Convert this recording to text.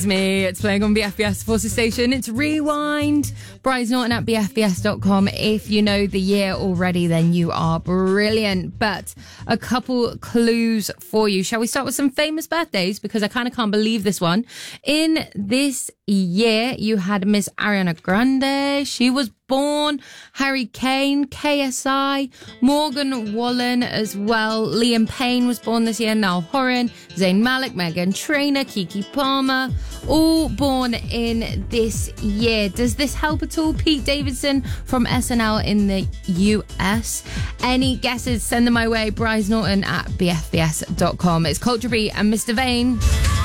Me, it's playing on BFBS Forces Station. It's Rewind. Bryce Norton at BFBS.com. If you know the year already, then you are brilliant. But a couple clues for you. Shall we start with some famous birthdays? Because I kind of can't believe this one. In this year, you had Miss Ariana Grande. She was born. Harry Kane, KSI, Morgan Wallen as well. Liam Payne was born this year. Niall Horan, Zayn Malik, Meghan Trainor, Keke Palmer, all born in this year. Does this help at all? Pete Davidson from SNL in the US. Any guesses? Send them my way. Bryce Norton at BFBS.com. It's Culture Beat and Mr. Vane.